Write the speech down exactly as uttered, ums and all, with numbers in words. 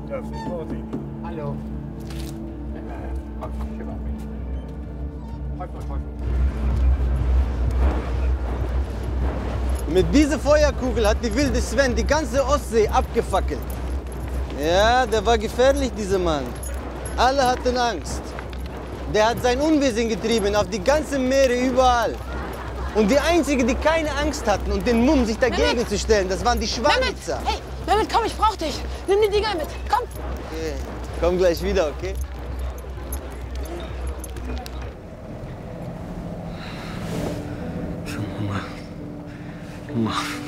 Hallo. Mit dieser Feuerkugel hat die wilde Sven die ganze Ostsee abgefackelt. Ja, der war gefährlich, dieser Mann. Alle hatten Angst. Der hat sein Unwesen getrieben auf die ganzen Meere, überall. Und die Einzigen, die keine Angst hatten und den Mumm, sich dagegen Mehmet! zu stellen, das waren die Schweizer. Hey, Mehmet, komm, ich brauch dich. Nimm die Dinger mit, komm. Okay. Komm gleich wieder, okay? Mama. Mama.